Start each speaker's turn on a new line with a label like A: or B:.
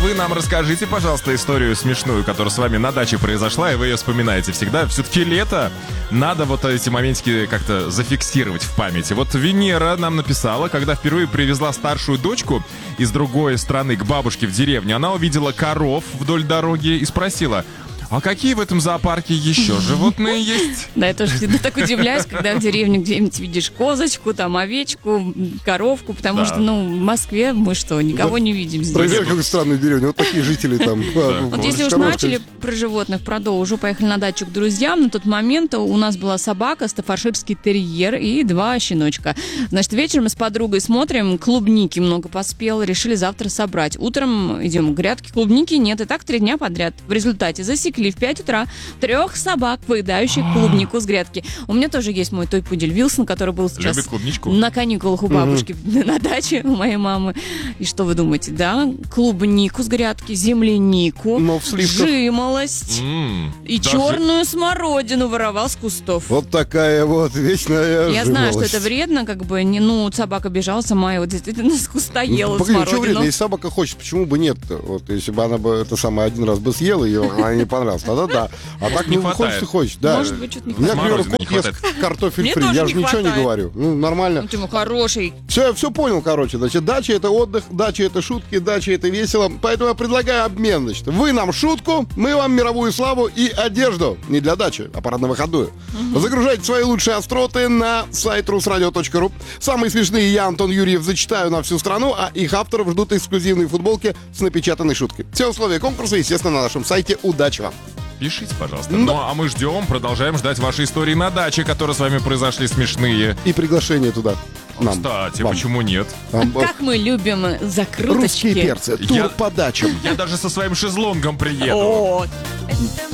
A: вы нам расскажите, пожалуйста, историю смешную, которая с вами на даче произошла, и вы ее вспоминаете всегда. Все-таки лето, надо вот эти моментики как-то зафиксировать в памяти. Вот Венера нам написала, когда впервые привезла старшую дочку из другой страны к бабушке в деревню, она увидела коров вдоль дороги и спросила: а какие в этом зоопарке еще животные есть?
B: Да, я тоже всегда так удивляюсь, когда в деревне где-нибудь видишь козочку, там овечку, коровку, потому что, в Москве мы что, никого не видим здесь.
C: Проверь, какая странная деревня, вот такие жители там.
B: Вот если уж начали про животных, продолжу. Поехали на дачу к друзьям. На тот момент у нас была собака, стаффордширский терьер и 2 щеночка. Значит, вечером мы с подругой смотрим, клубники много поспело, решили завтра собрать. Утром идем к грядке, клубники нет, и так 3 дня подряд. В результате засекли в 5 утра 3 собак, поедающих клубнику с грядки. У меня тоже есть мой той-пудель Вилсон, который был сейчас на каникулах у бабушки на даче у моей мамы. И что вы думаете, да? Клубнику с грядки, землянику, жимолость и черную смородину воровал с кустов.
C: Вот такая вот вечная
B: Я знаю, что это вредно, как бы, собака бежала сама и вот действительно с куста ела смородину.
C: Что вредно? Если собака хочет, почему бы нет? Вот если бы она бы один раз бы съела ее, она не понравилась. Тогда да. А так не хочешь, ты хочешь. Да.
B: Может быть, что-то не
C: У меня,
B: хватает.
C: кот ест картофель фри. Я же ничего не говорю. Нормально.
B: Ты мой хороший.
C: Все понял, короче. Значит, дача — это отдых, дача — это шутки, дача — это весело. Поэтому я предлагаю обмен. Значит, вы нам шутку, мы вам мировую славу и одежду. Не для дачи, а парадно-выходную. Загружайте свои лучшие остроты на сайт rusradio.ru. Самые смешные я, Антон Юрьев, зачитаю на всю страну, а их авторов ждут эксклюзивные футболки с напечатанной шуткой. Все условия конкурса, естественно, на нашем сайте. Удачи вам!
A: Пишите, пожалуйста. Ну, а мы ждем, продолжаем ждать ваши истории на даче, которые с вами произошли смешные.
C: И приглашение туда. Нам.
A: Кстати, почему нет?
B: Как мы любим закруточки.
C: Русские перцы, тур по дачам.
A: Я даже со своим шезлонгом приеду.